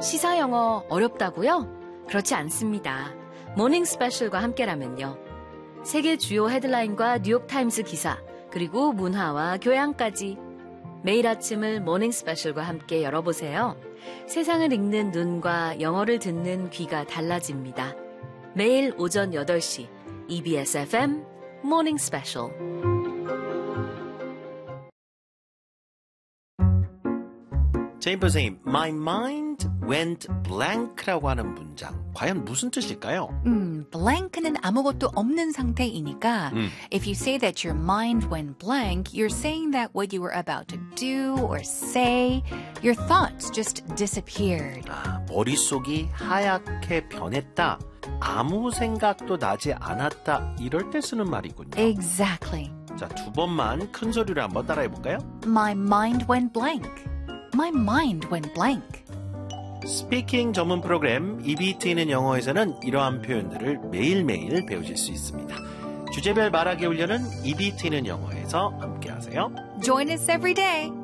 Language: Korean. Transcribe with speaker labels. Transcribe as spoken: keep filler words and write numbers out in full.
Speaker 1: 시사 영어 어렵다고요? 그렇지 않습니다. 모닝 스페셜과 함께라면요. 세계 주요 헤드라인과 뉴욕타임스 기사, 그리고 문화와 교양까지 매일 아침을 모닝 스페셜과 함께 열어보세요. 세상을 읽는 눈과 영어를 듣는 귀가 달라집니다. 매일 오전 여덟 시 이비에스 에프엠 모닝 스페셜.
Speaker 2: 제임 선생님, my mind went blank라고 하는 문장, 과연 무슨 뜻일까요?
Speaker 3: 음, blank는 아무것도 없는 상태이니까
Speaker 2: 음.
Speaker 3: if you say that your mind went blank, you're saying that what you were about to do or say, your thoughts just disappeared.
Speaker 2: 아, 머릿속이 하얗게 변했다. 아무 생각도 나지 않았다. 이럴 때 쓰는 말이군요.
Speaker 3: Exactly.
Speaker 2: 자, 두 번만 큰 소리로 한번 따라해 볼까요?
Speaker 3: My mind went blank. My mind went blank.
Speaker 2: 스피킹 전문 프로그램 이비티는 영어에서는 이러한 표현들을 매일매일 배우실 수 있습니다. 주제별 말하기 훈련은 이비티는 영어에서 함께하세요.
Speaker 3: Join us every day.